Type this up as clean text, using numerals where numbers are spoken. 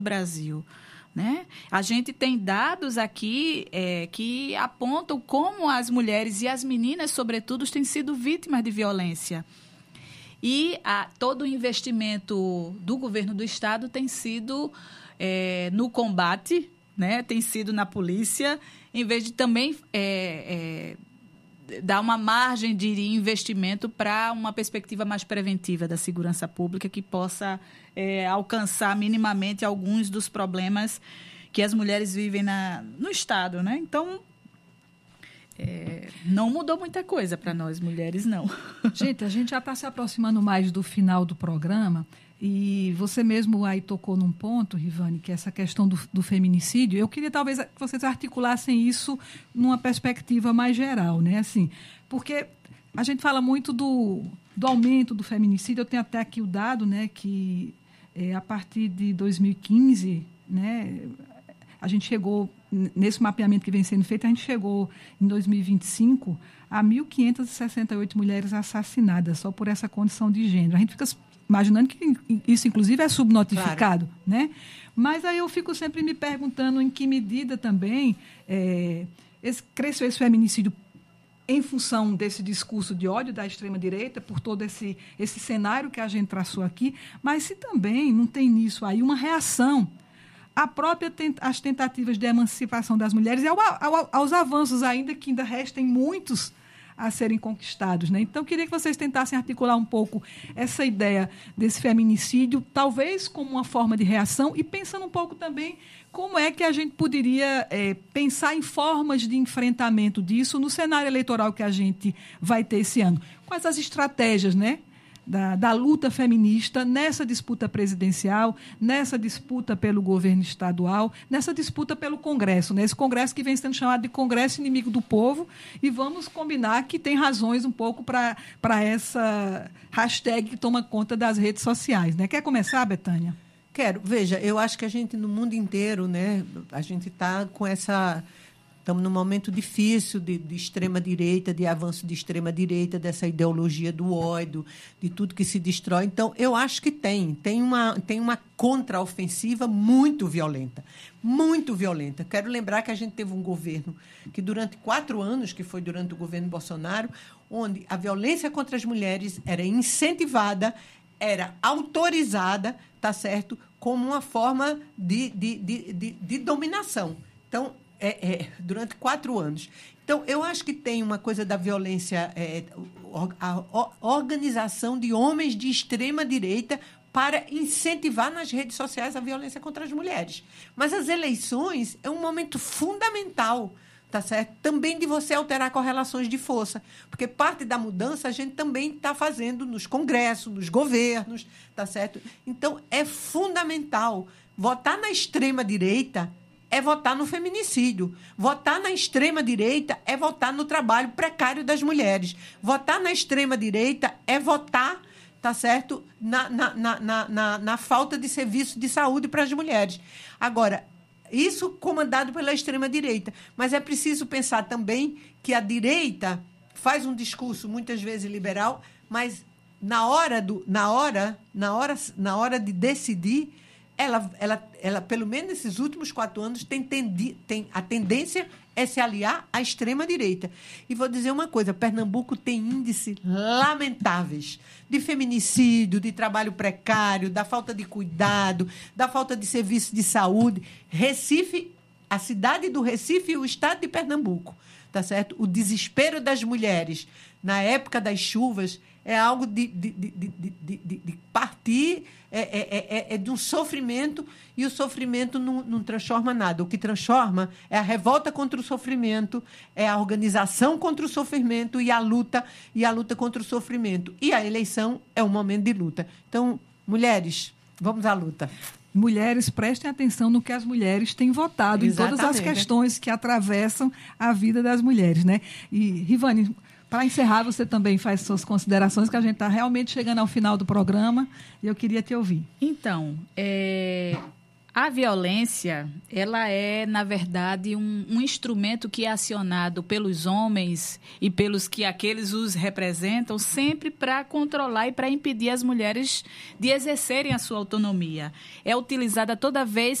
Brasil, né? A gente tem dados aqui que apontam como as mulheres e as meninas, sobretudo, têm sido vítimas de violência. E todo o investimento do governo do Estado tem sido no combate, né? Tem sido na polícia, em vez de também dar uma margem de investimento para uma perspectiva mais preventiva da segurança pública que possa alcançar minimamente alguns dos problemas que as mulheres vivem no Estado, né? Então, não mudou muita coisa para nós, mulheres, não. Gente, a gente já está se aproximando mais do final do programa e você mesmo aí tocou num ponto, Rivane, que é essa questão do feminicídio. Eu queria talvez que vocês articulassem isso numa perspectiva mais geral, né? Assim, porque a gente fala muito do aumento do feminicídio. Eu tenho até aqui o dado, né, que a partir de 2015, né, a gente chegou, nesse mapeamento que vem sendo feito, a gente chegou em 2025 a 1.568 mulheres assassinadas só por essa condição de gênero. A gente fica imaginando que isso, inclusive, é subnotificado, claro, né? Mas aí eu fico sempre me perguntando em que medida também cresceu esse feminicídio em função desse discurso de ódio da extrema-direita, por todo esse cenário que a gente traçou aqui, mas se também não tem nisso aí uma reação às tentativas de emancipação das mulheres e aos avanços ainda que ainda restem muitos a serem conquistados, né? Então, queria que vocês tentassem articular um pouco essa ideia desse feminicídio, talvez como uma forma de reação, e pensando um pouco também como é que a gente poderia pensar em formas de enfrentamento disso no cenário eleitoral que a gente vai ter esse ano. Quais as estratégias, né, da luta feminista nessa disputa presidencial, nessa disputa pelo governo estadual, nessa disputa pelo Congresso, né? Esse Congresso que vem sendo chamado de Congresso Inimigo do Povo, e vamos combinar que tem razões um pouco para essa hashtag que toma conta das redes sociais, né? Quer começar, Betânia? Quero. Veja, eu acho que a gente, no mundo inteiro, né, a gente está com essa... Estamos num momento difícil de extrema-direita, de avanço de extrema-direita, dessa ideologia do ódio, de tudo que se destrói. Então, eu acho que tem uma contraofensiva muito violenta, muito violenta. Quero lembrar que a gente teve um governo que, durante 4 anos, que foi durante o governo Bolsonaro, onde a violência contra as mulheres era incentivada, era autorizada, tá certo, como uma forma de dominação. Então, durante 4 anos. Então, eu acho que tem uma coisa da violência, a organização de homens de extrema-direita para incentivar nas redes sociais a violência contra as mulheres. Mas as eleições é um momento fundamental, tá certo? Também de você alterar correlações de força, porque parte da mudança a gente também está fazendo nos congressos, nos governos, tá certo? Então, é fundamental. Votar na extrema-direita é votar no feminicídio. Votar na extrema-direita é votar no trabalho precário das mulheres. Votar na extrema-direita é votar, tá certo, na falta de serviço de saúde para as mulheres. Agora, isso comandado pela extrema-direita. Mas é preciso pensar também que a direita faz um discurso, muitas vezes, liberal, mas na hora de decidir, ela, pelo menos nesses últimos 4 anos, tem a tendência é se aliar à extrema-direita. E vou dizer uma coisa, Pernambuco tem índices lamentáveis de feminicídio, de trabalho precário, da falta de cuidado, da falta de serviço de saúde. Recife, a cidade do Recife e o estado de Pernambuco, tá certo? O desespero das mulheres na época das chuvas é algo de partir, de um sofrimento, e o sofrimento não transforma nada. O que transforma é a revolta contra o sofrimento, é a organização contra o sofrimento e a luta contra o sofrimento. E a eleição é um momento de luta. Então, mulheres, vamos à luta. Mulheres, prestem atenção no que as mulheres têm votado. Exatamente. Em todas as questões que atravessam a vida das mulheres, né? E, Rivane, para encerrar, você também faz suas considerações, que a gente está realmente chegando ao final do programa e eu queria te ouvir. Então, A violência, ela é, na verdade, um instrumento que é acionado pelos homens e pelos que aqueles os representam, sempre para controlar e para impedir as mulheres de exercerem a sua autonomia. É utilizada toda vez